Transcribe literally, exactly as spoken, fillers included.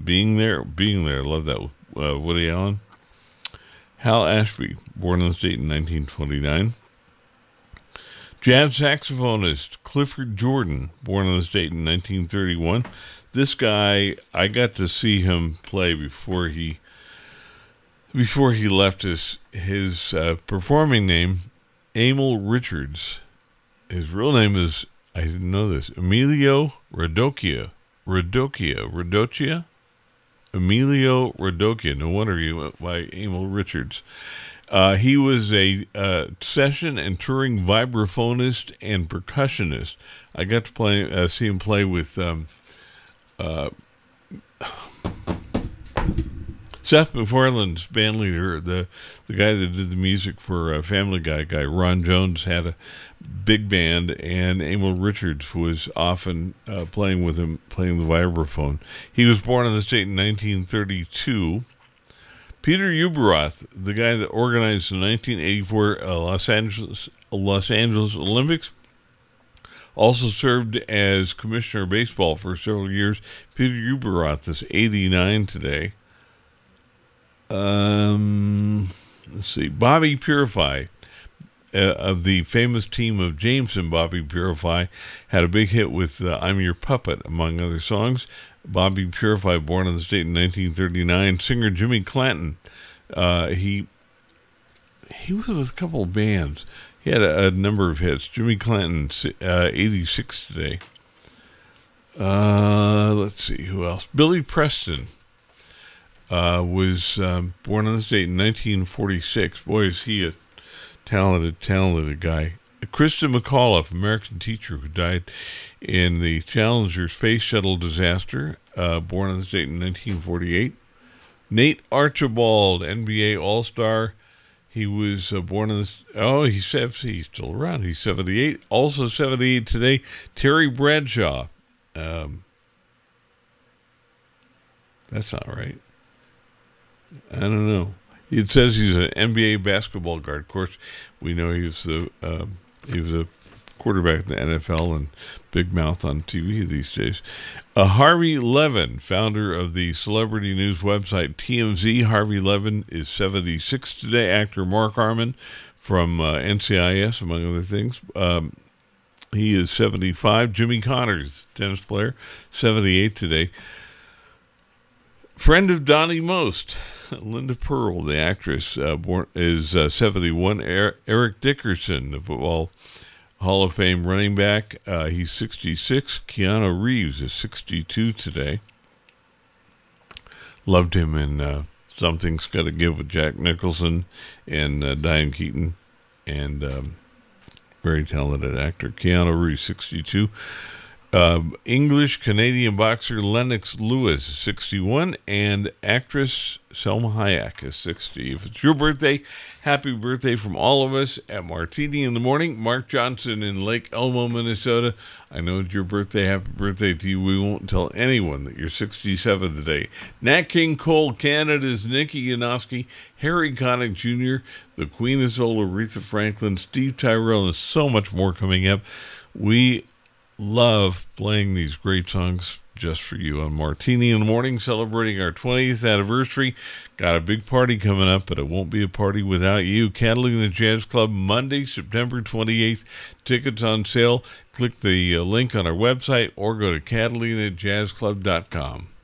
Being There, Being There. Love that. Uh, Woody Allen. Hal Ashby, born in the state in nineteen twenty-nine. Jazz saxophonist Clifford Jordan, born in the state in nineteen thirty-one. This guy, I got to see him play before he before he left his his uh, performing name, Emil Richards. His real name is, I didn't know this, Emilio Radocchia. Radocchia. Radocchia? Emilio Radocchia. No wonder he went by Emil Richards. Uh, he was a uh, session and touring vibraphonist and percussionist. I got to play, uh, see him play with um, uh, Seth MacFarlane's band leader, the the guy that did the music for uh, Family Guy guy, Ron Jones, had a big band, and Emil Richards was often uh, playing with him, playing the vibraphone. He was born in the state in nineteen thirty-two. Peter Ueberroth, the guy that organized the nineteen eighty-four uh, Los Angeles Los Angeles Olympics, also served as commissioner of baseball for several years. Peter Ueberroth is eighty-nine today. Um, let's see. Bobby Purify, uh, of the famous team of Jameson, Bobby Purify, had a big hit with uh, I'm Your Puppet, among other songs. Bobby Purify, born in the state in nineteen thirty-nine. Singer Jimmy Clanton, uh, he he was with a couple of bands. He had a, a number of hits. Jimmy Clanton, uh, eighty-six today. Uh, let's see, who else? Billy Preston. Uh, was um, born in the state in nineteen forty-six. Boy, is he a talented, talented guy. Kristen McAuliffe, American teacher who died in the Challenger space shuttle disaster, uh, born in the state in nineteen forty-eight. Nate Archibald, N B A All-Star. He was uh, born in the... Oh, he's, he's still around. He's seventy-eight. Also seventy-eight today, Terry Bradshaw. Um, that's not right. I don't know. It says he's an N B A basketball guard. Of course, we know he was the uh, he was a quarterback in the N F L and big mouth on T V these days. Uh, Harvey Levin, founder of the celebrity news website T M Z. Harvey Levin is seventy-six today. Actor Mark Harmon from uh, N C I S, among other things. Um, he is seventy-five. Jimmy Connors, tennis player, seventy-eight today. Friend of Donnie Most, Linda Pearl, the actress, uh, born, is uh, seventy-one. Er- Eric Dickerson, the Football Hall of Fame running back, uh, he's sixty-six. Keanu Reeves is sixty-two today. Loved him in uh, Something's Gotta Give with Jack Nicholson and uh, Diane Keaton, and um, very talented actor. Keanu Reeves, sixty-two. Uh, English-Canadian boxer Lennox Lewis is sixty-one, and actress Selma Hayek is sixty. If it's your birthday, happy birthday from all of us at Martini in the Morning. Mark Johnson in Lake Elmo, Minnesota. I know it's your birthday. Happy birthday to you. We won't tell anyone that you're sixty-seven today. Nat King Cole, Canada's Nikki Yanofsky, Harry Connick Junior, the Queen of Soul, Aretha Franklin, Steve Tyrell, and so much more coming up. We love playing these great songs just for you on Martini in the Morning, celebrating our twentieth anniversary. Got a big party coming up, but it won't be a party without you. Catalina Jazz Club, Monday, September twenty-eighth. Tickets on sale. Click the uh, link on our website or go to catalina jazz club dot com.